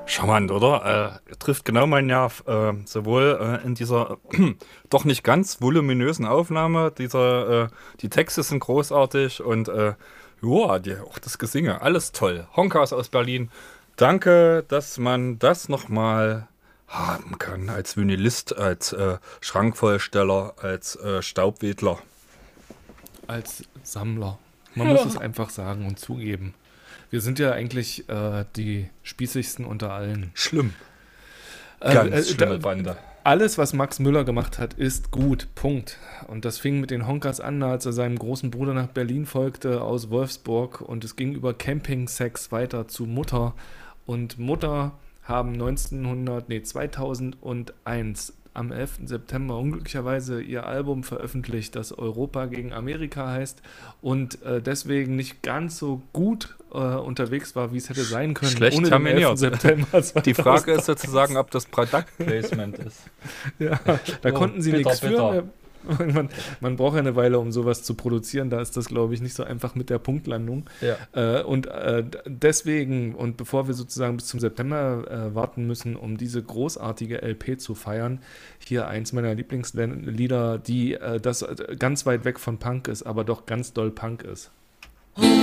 Charmant, oder? Trifft genau meinen Nerv. Sowohl in dieser doch nicht ganz voluminösen Aufnahme, die Texte sind großartig und ja, auch das Gesinge, alles toll. Honkas aus Berlin. Danke, dass man das nochmal haben kann als Vinylist, als Schrankvollsteller, als Staubwedler. Als Sammler. Man muss es einfach sagen und zugeben. Wir sind ja eigentlich die spießigsten unter allen. Schlimm. Ganz schlimme Bande. Alles, was Max Müller gemacht hat, ist gut. Punkt. Und das fing mit den Honkas an, als er seinem großen Bruder nach Berlin folgte aus Wolfsburg. Und es ging über Campingsex weiter zu Mutter. Und Mutter haben 2001 am 11. September unglücklicherweise ihr Album veröffentlicht, das Europa gegen Amerika heißt und deswegen nicht ganz so gut unterwegs war, wie es hätte sein können. Schlecht ohne den 11. September. Die Frage ist sozusagen, ob das Product Placement ist. Ja, da konnten sie nichts für. Man braucht ja eine Weile, um sowas zu produzieren. Da ist das, glaube ich, nicht so einfach mit der Punktlandung. Ja. Deswegen, und bevor wir sozusagen bis zum September warten müssen, um diese großartige LP zu feiern, hier eins meiner Lieblingslieder, das ganz weit weg von Punk ist, aber doch ganz doll Punk ist.